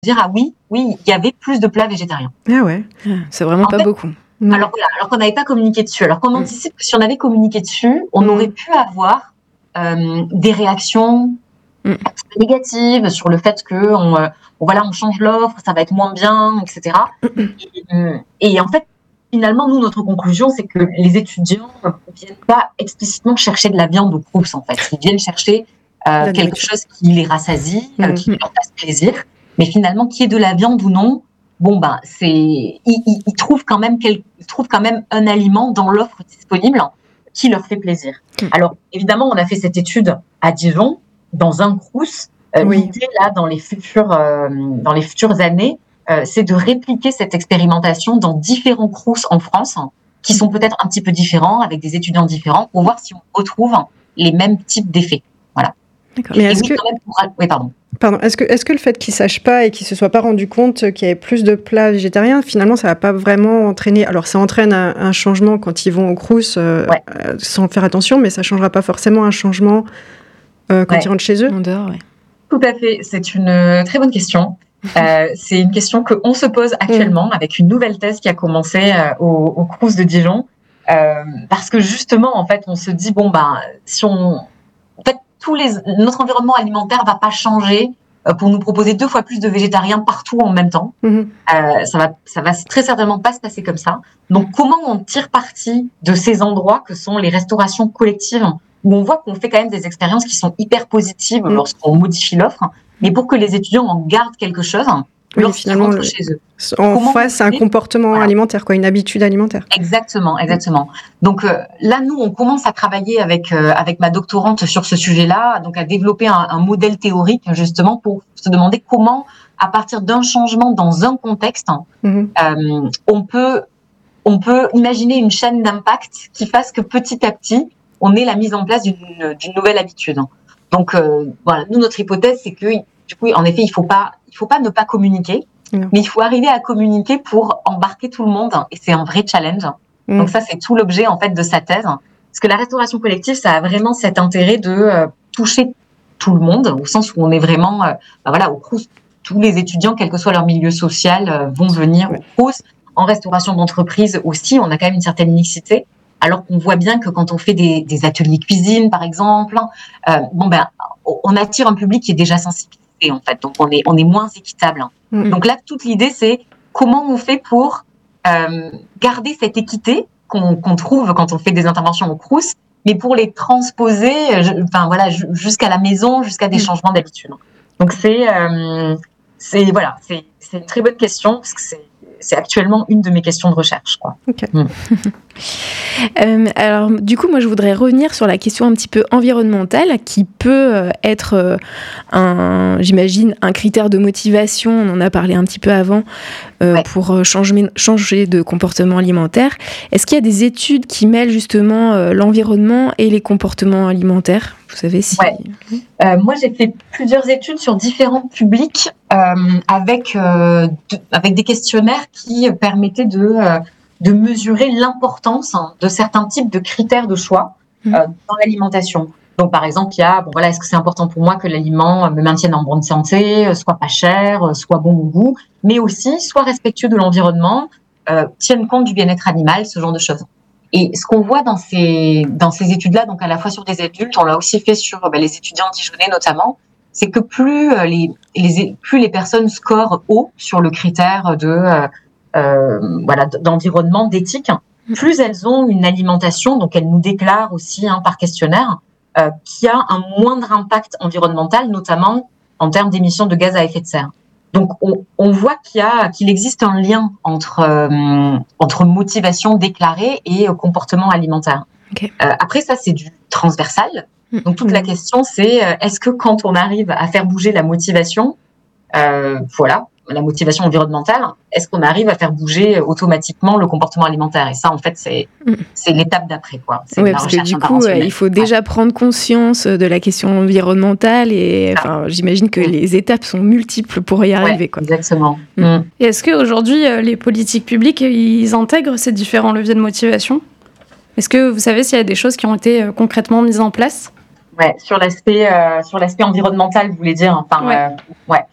dire ah oui, il y avait plus de plats végétariens. Ah ouais, c'est vraiment pas beaucoup. Non. Alors qu'on n'avait pas communiqué dessus. Alors qu'on anticipe que si on avait communiqué dessus, on aurait pu avoir des réactions négatives sur le fait que on change l'offre, ça va être moins bien, etc. Et en fait, finalement, nous, notre conclusion, c'est que les étudiants ne viennent pas explicitement chercher de la viande au Crous, en fait. Ils viennent chercher quelque chose qui les rassasie, qui leur fasse plaisir. Mais finalement, qu'il y ait de la viande ou non, ils trouvent quand même un aliment dans l'offre disponible qui leur fait plaisir. Alors, évidemment, on a fait cette étude à Dijon, dans un Crous. L'idée, là, dans les futures années, c'est de répliquer cette expérimentation dans différents Crous en France, qui sont peut-être un petit peu différents, avec des étudiants différents, pour voir si on retrouve les mêmes types d'effets. Voilà. D'accord. Mais est-ce que le fait qu'ils ne sachent pas et qu'ils ne se soient pas rendus compte qu'il y avait plus de plats végétariens, finalement, ça ne va pas vraiment entraîner... Alors, ça entraîne un changement quand ils vont au Crous sans faire attention, mais ça ne changera pas forcément un changement quand ils rentrent chez eux. En dehors, Tout à fait. C'est une très bonne question. C'est une question qu'on se pose actuellement avec une nouvelle thèse qui a commencé au Crous de Dijon. Parce que justement, en fait, on se dit, si on... En fait, notre environnement alimentaire va pas changer pour nous proposer 2 fois plus de végétariens partout en même temps. Ça va très certainement pas se passer comme ça. Donc, comment on tire parti de ces endroits que sont les restaurations collectives où on voit qu'on fait quand même des expériences qui sont hyper positives lorsqu'on modifie l'offre, mais pour que les étudiants en gardent quelque chose lorsqu'ils rentrent chez eux. En face, un comportement alimentaire, une habitude alimentaire. Exactement. Donc là, nous, on commence à travailler avec ma doctorante sur ce sujet-là, donc à développer un modèle théorique justement pour se demander comment, à partir d'un changement dans un contexte, on peut imaginer une chaîne d'impact qui fasse que petit à petit, on ait la mise en place d'une nouvelle habitude. Donc nous, notre hypothèse, c'est que du coup, en effet, il faut pas ne pas communiquer, mais il faut arriver à communiquer pour embarquer tout le monde, et c'est un vrai challenge. Donc ça, c'est tout l'objet en fait de sa thèse, parce que la restauration collective, ça a vraiment cet intérêt de toucher tout le monde, au sens où on est vraiment, au Crous, tous les étudiants, quel que soit leur milieu social, vont venir au Crous. En restauration d'entreprise aussi, on a quand même une certaine mixité. Alors qu'on voit bien que quand on fait des ateliers cuisine, par exemple, on attire un public qui est déjà sensibilisé, en fait. Donc, on est moins équitable. Donc là, toute l'idée, c'est comment on fait pour garder cette équité qu'on trouve quand on fait des interventions au Crous, mais pour les transposer, jusqu'à la maison, jusqu'à des changements d'habitude. Donc, c'est une très bonne question, parce que c'est actuellement une de mes questions de recherche, quoi. Okay. Alors, du coup, moi, je voudrais revenir sur la question un petit peu environnementale, qui peut être, j'imagine, un critère de motivation. On en a parlé un petit peu avant, pour changer de comportement alimentaire. Est-ce qu'il y a des études qui mêlent justement l'environnement et les comportements alimentaires ? Vous savez si... Moi, j'ai fait plusieurs études sur différents publics avec des questionnaires qui permettaient de mesurer l'importance de certains types de critères de choix dans l'alimentation. Donc, par exemple, il y a, est-ce que c'est important pour moi que l'aliment me maintienne en bonne santé, soit pas cher, soit bon au goût, mais aussi soit respectueux de l'environnement, tienne compte du bien-être animal, ce genre de choses. Et ce qu'on voit dans ces études-là, donc à la fois sur des adultes, on l'a aussi fait sur les étudiants dijonnais notamment, c'est que plus les personnes scorent haut sur le critère d'environnement, d'éthique, plus elles ont une alimentation, donc elles nous déclarent aussi par questionnaire, qui a un moindre impact environnemental, notamment en termes d'émissions de gaz à effet de serre. Donc, on voit qu'il existe un lien entre motivation déclarée et comportement alimentaire. Okay. Après, ça, c'est du transversal. Donc, toute la question, c'est est-ce que quand on arrive à faire bouger la motivation, la motivation environnementale, est-ce qu'on arrive à faire bouger automatiquement le comportement alimentaire ? Et ça, en fait, c'est l'étape d'après, quoi. Oui, parce que du coup, il faut déjà prendre conscience de la question environnementale et j'imagine que les étapes sont multiples pour y arriver, quoi. Exactement. Et est-ce qu'aujourd'hui, les politiques publiques, ils intègrent ces différents leviers de motivation ? Est-ce que vous savez s'il y a des choses qui ont été concrètement mises en place ? Sur l'aspect environnemental, vous voulez dire ?